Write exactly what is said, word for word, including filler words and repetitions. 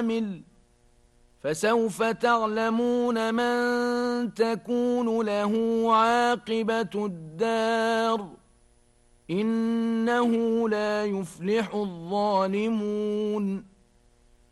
عامل فسوف تعلمون من تكون له عاقبة الدار إنه لا يفلح الظالمون